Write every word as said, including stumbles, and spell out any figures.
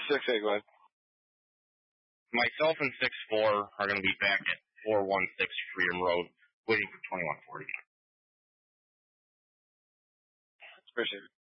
six eight, go ahead. Myself and six four are going to be back at four one six Freedom Road, waiting for twenty-one forty. Appreciate it.